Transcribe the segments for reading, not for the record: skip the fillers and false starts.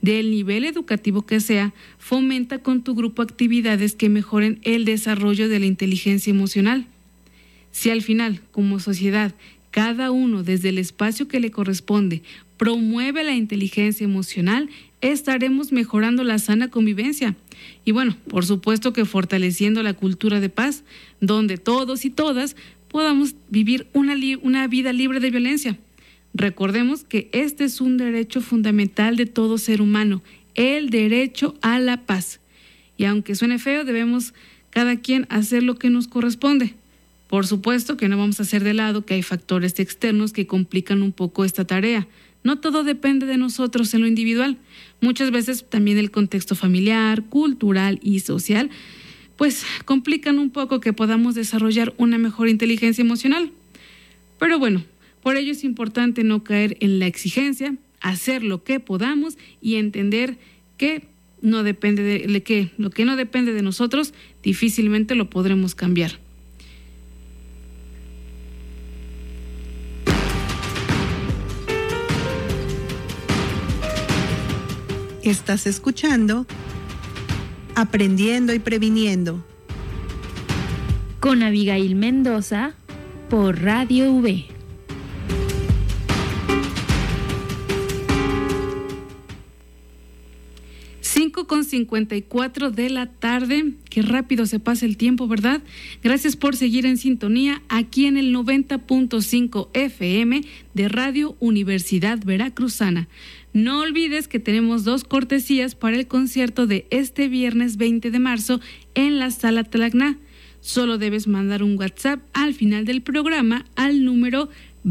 del nivel educativo que sea, fomenta con tu grupo actividades que mejoren el desarrollo de la inteligencia emocional. Si al final, como sociedad, cada uno desde el espacio que le corresponde promueve la inteligencia emocional, estaremos mejorando la sana convivencia. Y bueno, por supuesto que fortaleciendo la cultura de paz, donde todos y todas podamos vivir una vida libre de violencia. Recordemos que este es un derecho fundamental de todo ser humano, el derecho a la paz. Y aunque suene feo, debemos cada quien hacer lo que nos corresponde. Por supuesto que no vamos a hacer de lado que hay factores externos que complican un poco esta tarea. No todo depende de nosotros en lo individual. Muchas veces también el contexto familiar, cultural y social, pues complican un poco que podamos desarrollar una mejor inteligencia emocional. Pero bueno, por ello es importante no caer en la exigencia, hacer lo que podamos y entender que lo que no depende de nosotros difícilmente lo podremos cambiar. Estás escuchando Aprendiendo y Previniendo con Abigail Mendoza por Radio V. 5:54 de la tarde. Qué rápido se pasa el tiempo, ¿verdad? Gracias por seguir en sintonía aquí en el 90.5 FM de Radio Universidad Veracruzana. No olvides que tenemos 2 cortesías para el concierto de este viernes 20 de marzo en la Sala Tlacna. Solo debes mandar un WhatsApp al final del programa al número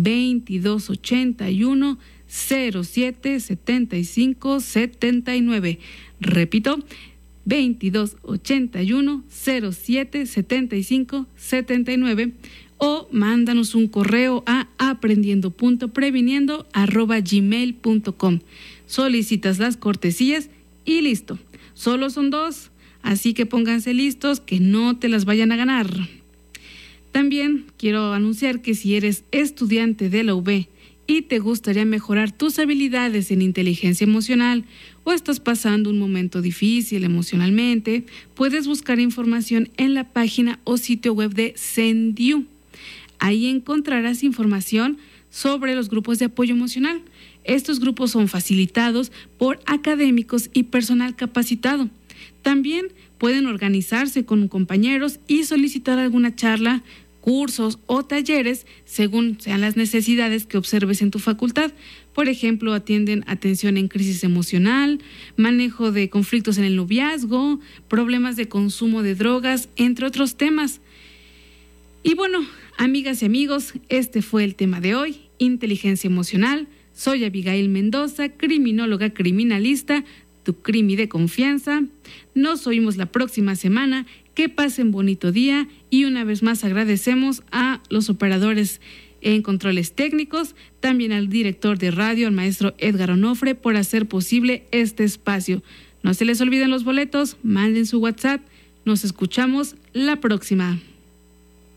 2281 07 75 79. Repito, 2281 07 75 79 o mándanos un correo a aprendiendo.previniendo@gmail.com. Solicitas las cortesías y listo. Solo son 2, así que pónganse listos que no te las vayan a ganar. También quiero anunciar que si eres estudiante de la UV y te gustaría mejorar tus habilidades en inteligencia emocional o estás pasando un momento difícil emocionalmente, puedes buscar información en la página o sitio web de CENDIU. Ahí encontrarás información sobre los grupos de apoyo emocional. Estos grupos son facilitados por académicos y personal capacitado. También pueden organizarse con compañeros y solicitar alguna charla, cursos o talleres según sean las necesidades que observes en tu facultad. Por ejemplo, atienden atención en crisis emocional, manejo de conflictos en el noviazgo, problemas de consumo de drogas, entre otros temas. Y bueno, amigas y amigos, este fue el tema de hoy, inteligencia emocional. Soy Abigail Mendoza, criminóloga criminalista, tu crimi de confianza. Nos oímos la próxima semana. Que pasen bonito día y una vez más agradecemos a los operadores en controles técnicos, también al director de radio, al maestro Edgar Onofre, por hacer posible este espacio. No se les olviden los boletos, manden su WhatsApp. Nos escuchamos la próxima.